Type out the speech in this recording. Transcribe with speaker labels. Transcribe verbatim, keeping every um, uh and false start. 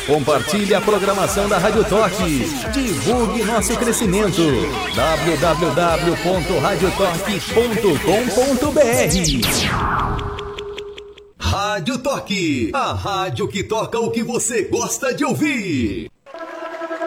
Speaker 1: Compartilhe a programação da Rádio Toque. Divulgue nosso crescimento. w w w ponto rádio toque ponto com ponto b r.
Speaker 2: Rádio Toque, a rádio que toca o que você gosta de ouvir.